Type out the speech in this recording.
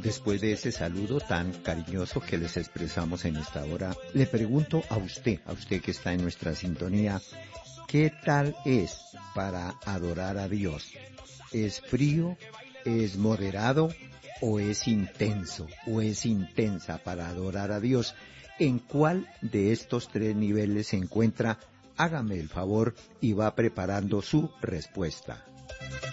después de ese saludo tan cariñoso que les expresamos en esta hora, le pregunto a usted que está en nuestra sintonía, ¿qué tal es para adorar a Dios? ¿Es frío? ¿Es moderado? ¿O es intenso? ¿O es intensa para adorar a Dios? ¿En cuál de estos tres niveles se encuentra? Hágame el favor y va preparando su respuesta.